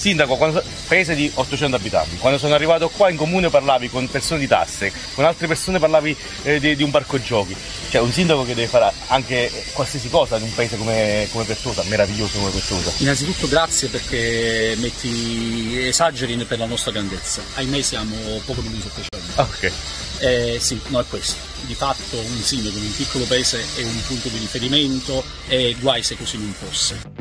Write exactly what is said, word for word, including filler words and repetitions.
sindaco, quando, paese di ottocento abitanti, quando sono arrivato qua in comune parlavi con persone di tasse, con altre persone parlavi eh, di, di un parco giochi, cioè un sindaco che deve fare anche qualsiasi cosa in un paese come, come Pertosa, meraviglioso come Pertosa. Innanzitutto grazie perché metti esageri per la nostra grandezza, ahimè siamo poco più di settecento. Ok. Eh, sì, no è questo, di fatto un sindaco in un piccolo paese è un punto di riferimento e guai se così non fosse.